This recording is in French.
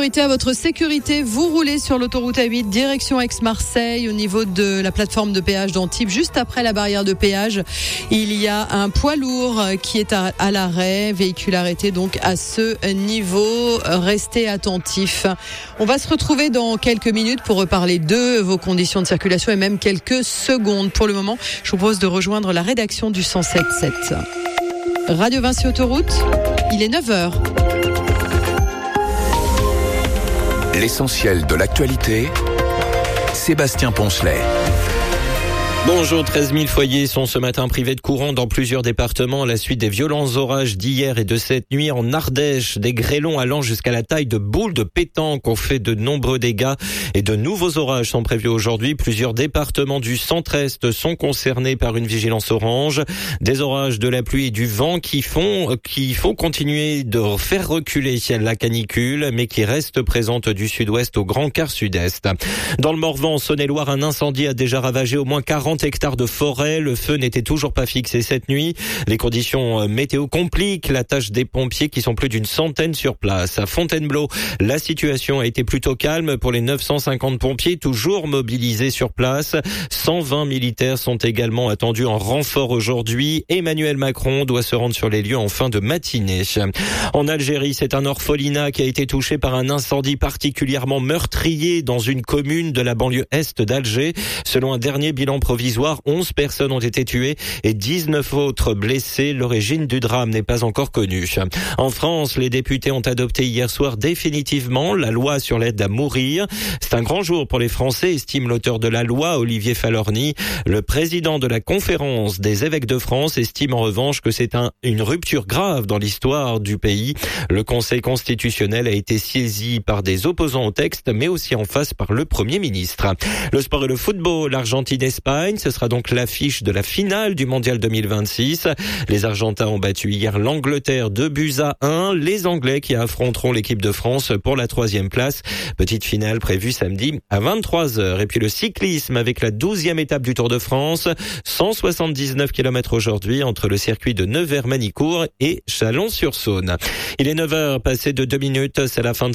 priorité à votre sécurité. Vous roulez sur l'autoroute A8, direction Aix-Marseille, au niveau de la plateforme de péage d'Antibes, juste après la barrière de péage. Il y a un poids lourd qui est à l'arrêt, véhicule arrêté donc à ce niveau. Restez attentifs. On va se retrouver dans quelques minutes pour reparler de vos conditions de circulation et même quelques secondes. Pour le moment, je vous propose de rejoindre la rédaction du 107.7. Radio Vinci Autoroute, il est 9h. L'essentiel de l'actualité, Sébastien Poncelet. Bonjour, 13 000 foyers sont ce matin privés de courant dans plusieurs départements à la suite des violents orages d'hier et de cette nuit en Ardèche. Des grêlons allant jusqu'à la taille de boules de pétanque ont fait de nombreux dégâts et de nouveaux orages sont prévus aujourd'hui. Plusieurs départements du centre-est sont concernés par une vigilance orange. Des orages, de la pluie et du vent qui font continuer de faire reculer la canicule, mais qui reste présente du sud-ouest au grand quart sud-est. Dans le Morvan, en Saône-et-Loire, un incendie a déjà ravagé au moins 40 hectares de forêt. Le feu n'était toujours pas fixé cette nuit. Les conditions météo compliquent la tâche des pompiers qui sont plus d'une centaine sur place. À Fontainebleau, la situation a été plutôt calme pour les 950 pompiers toujours mobilisés sur place. 120 militaires sont également attendus en renfort aujourd'hui. Emmanuel Macron doit se rendre sur les lieux en fin de matinée. En Algérie, c'est un orphelinat qui a été touché par un incendie particulièrement meurtrier dans une commune de la banlieue est d'Alger. Selon un dernier bilan provisoire, 11 personnes ont été tuées et 19 autres blessées. L'origine du drame n'est pas encore connue. En France, les députés ont adopté hier soir définitivement la loi sur l'aide à mourir. C'est un grand jour pour les Français, estime l'auteur de la loi, Olivier Falorni. Le président de la conférence des évêques de France estime en revanche que c'est une rupture grave dans l'histoire du pays. Le Conseil constitutionnel a été saisi par des opposants au texte, mais aussi en face par le Premier ministre. Le sport et le football, l'Argentine-Espagne, ce sera donc l'affiche de la finale du Mondial 2026. Les Argentins ont battu hier l'Angleterre 2-1. Les Anglais qui affronteront l'équipe de France pour la 3e place. Petite finale prévue samedi à 23h. Et puis le cyclisme avec la 12e étape du Tour de France. 179 km aujourd'hui entre le circuit de Nevers-Manicourt et Chalon-sur-Saône. Il est 9h, passé de 2 minutes. C'est la fin de